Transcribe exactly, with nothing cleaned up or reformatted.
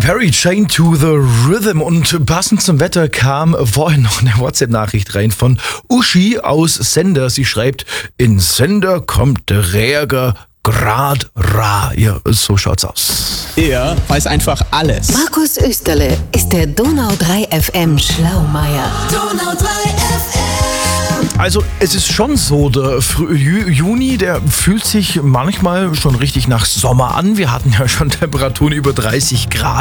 Perry, Chained to the Rhythm. Und passend zum Wetter kam vorhin noch eine WhatsApp-Nachricht rein von Uschi aus Sender. Sie schreibt, in Sender kommt der Regen grad ra. Ja, so schaut's aus. Er weiß einfach alles. Markus Österle ist der Donau drei F M Schlaumeier. Donau drei F M. Also es ist schon so, der Frü- Ju- Juni, der fühlt sich manchmal schon richtig nach Sommer an. Wir hatten ja schon Temperaturen über dreißig Grad.